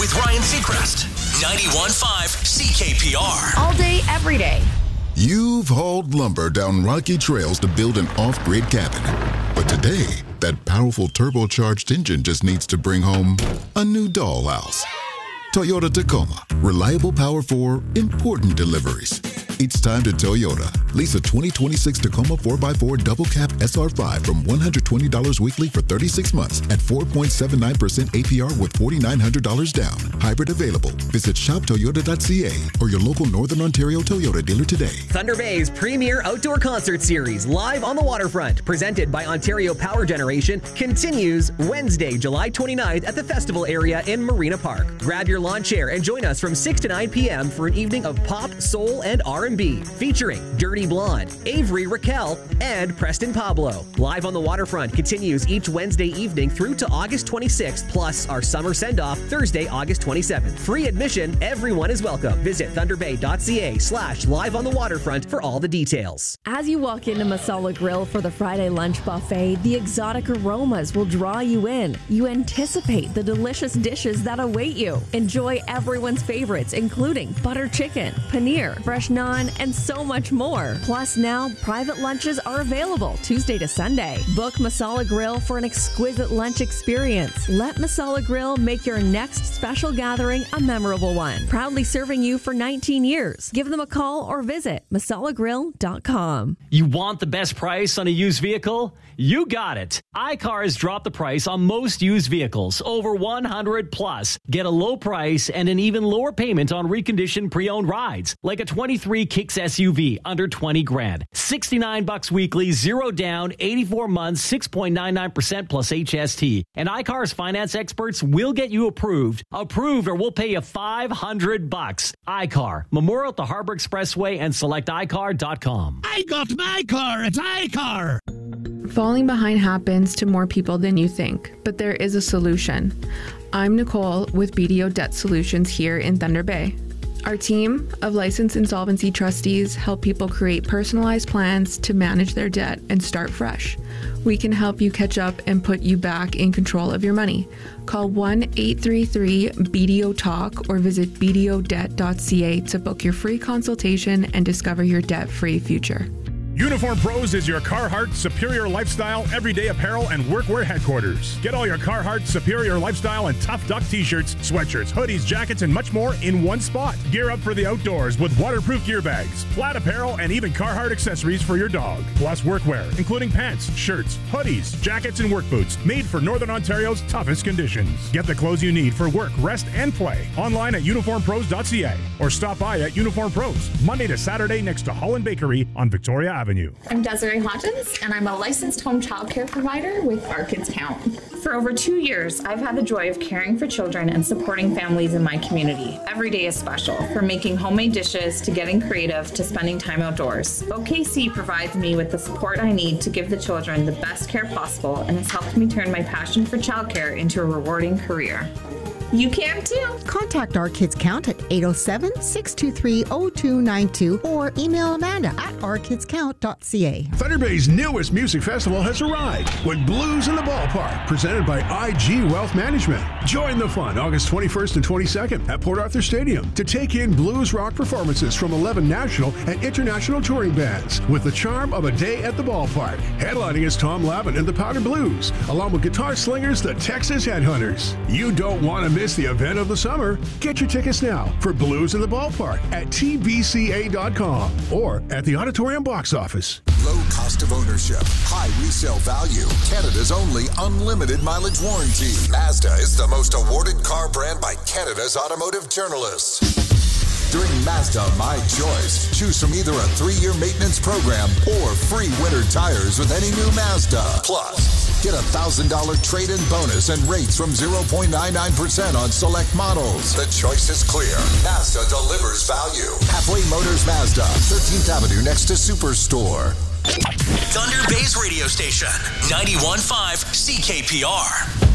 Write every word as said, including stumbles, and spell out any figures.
with Ryan Seacrest. ninety-one point five C K P R. All day, every day. You've hauled lumber down rocky trails to build an off-grid cabin. But today, that powerful turbocharged engine just needs to bring home a new dollhouse. Toyota Tacoma. Reliable power for important deliveries. It's time to Toyota. Lease a twenty twenty-six Tacoma four by four double cab S R five from one hundred twenty dollars weekly for thirty-six months at four point seven nine percent A P R with four thousand nine hundred dollars down. Hybrid available. Visit shop toyota dot c a or your local Northern Ontario Toyota dealer today. Thunder Bay's premier outdoor concert series, Live on the Waterfront, presented by Ontario Power Generation, continues Wednesday, July twenty-ninth at the festival area in Marina Park. Grab your lawn chair and join us from six to nine p.m. for an evening of pop, soul, and R and B, featuring Dirty Blonde, Avery Raquel, and Preston Pablo. Live on the Waterfront continues each Wednesday evening through to August twenty-sixth, plus our summer send-off Thursday, August twenty-seventh. Free admission, everyone is welcome. Visit thunderbay.ca slash live on the waterfront for all the details. As you walk into Masala Grill for the Friday lunch buffet, the exotic aromas will draw you in. You anticipate the delicious dishes that await you. Enjoy everyone's favorites, including butter chicken, paneer, fresh naan, and so much more. Plus, now private lunches are available Tuesday to Sunday. Book Masala Grill for an exquisite lunch experience. Let Masala Grill make your next special gathering a memorable one. Proudly serving you for nineteen years. Give them a call or visit masala grill dot com. You want the best price on a used vehicle? You got it. iCar has dropped the price on most used vehicles, over one hundred plus. Get a low price and an even lower payment on reconditioned pre-owned rides, like a twenty-three Kicks S U V under twenty grand. sixty-nine bucks weekly, zero down, eighty-four months, six point nine nine percent plus H S T. And iCar's finance experts will get you approved. Approved or we'll pay you five hundred bucks. iCar, Memorial at the Harbor Expressway and select i car dot com. I got my car at iCar. Falling behind happens to more people than you think, but there is a solution. I'm Nicole with B D O Debt Solutions here in Thunder Bay. Our team of licensed insolvency trustees help people create personalized plans to manage their debt and start fresh. We can help you catch up and put you back in control of your money. Call one eight three three B D O talk or visit b d o debt dot c a to book your free consultation and discover your debt-free future. Uniform Pros is your Carhartt Superior Lifestyle everyday apparel and workwear headquarters. Get all your Carhartt Superior Lifestyle and Tough Duck t-shirts, sweatshirts, hoodies, jackets, and much more in one spot. Gear up for the outdoors with waterproof gear bags, flat apparel, and even Carhartt accessories for your dog. Plus workwear, including pants, shirts, hoodies, jackets, and work boots made for Northern Ontario's toughest conditions. Get the clothes you need for work, rest, and play. Online at uniform pros dot c a or stop by at Uniform Pros, Monday to Saturday next to Holland Bakery on Victoria Avenue. I'm Desiree Hodgins, and I'm a licensed home child care provider with Our Kids Count. For over two years, I've had the joy of caring for children and supporting families in my community. Every day is special, from making homemade dishes to getting creative to spending time outdoors. O K C provides me with the support I need to give the children the best care possible and has helped me turn my passion for childcare into a rewarding career. You can too. Contact Our Kids Count at eight oh seven, six two three, oh two nine two or email Amanda at our kids count dot c a. Thunder Bay's newest music festival has arrived with Blues in the Ballpark, presented by I G Wealth Management. Join the fun August twenty-first and twenty-second at Port Arthur Stadium to take in blues rock performances from eleven national and international touring bands with the charm of a day at the ballpark. Headlining is Tom Lavin and the Powder Blues, along with guitar slingers, the Texas Headhunters. You don't want to miss the event of the summer. Get your tickets now for Blues in the Ballpark at t b c a dot com or at the Auditorium box office. Low cost of ownership, high resale value, Canada's only unlimited mileage warranty. Mazda is the most awarded car brand by Canada's automotive journalists. During Mazda My Choice, choose from either a three-year maintenance program or free winter tires with any new Mazda. Plus, get a one thousand dollars trade-in bonus and rates from zero point nine nine percent on select models. The choice is clear. Mazda delivers value. Halfway Motors Mazda, thirteenth Avenue next to Superstore. Thunder Bay's radio station, ninety-one point five C K P R.